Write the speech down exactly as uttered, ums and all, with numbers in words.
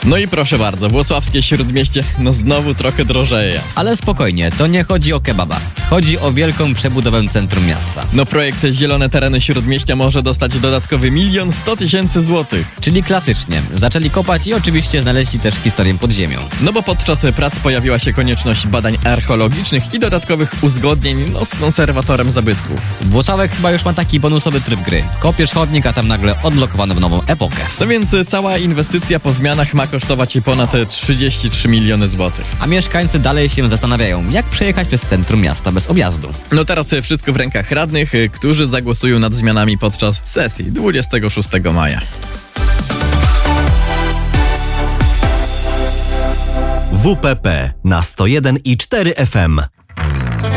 No i proszę bardzo, włocławskie Śródmieście no znowu trochę drożeje. Ale spokojnie, to nie chodzi o kebaba. Chodzi o wielką przebudowę centrum miasta. No projekt Zielone Tereny Śródmieścia może dostać dodatkowy milion sto tysięcy złotych. Czyli klasycznie. Zaczęli kopać i oczywiście znaleźli też historię pod ziemią. No bo podczas prac pojawiła się konieczność badań archeologicznych i dodatkowych uzgodnień no, z konserwatorem zabytków. Włocławek chyba już ma taki bonusowy tryb gry. Kopiesz chodnik, a tam nagle odblokowano w nową epokę. No więc cała inwestycja po zmianach ma kosztować ponad trzydzieści trzy miliony złotych. A mieszkańcy dalej się zastanawiają, jak przejechać przez centrum miasta bez objazdu. No teraz wszystko w rękach radnych, którzy zagłosują nad zmianami podczas sesji dwudziestego szóstego maja. W P P na sto jeden i cztery F M.